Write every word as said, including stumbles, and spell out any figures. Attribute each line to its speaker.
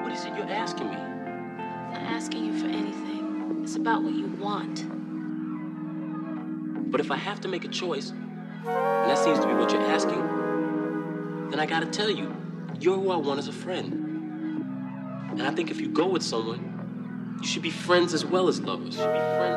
Speaker 1: What is it you're asking me?
Speaker 2: I'm not asking you for anything. It's about what you want.
Speaker 1: But if I have to make a choice, and that seems to be what you're asking, then I gotta tell you, you're who I want as a friend. And I think if you go with someone, you should be friends as well as lovers. You should be friends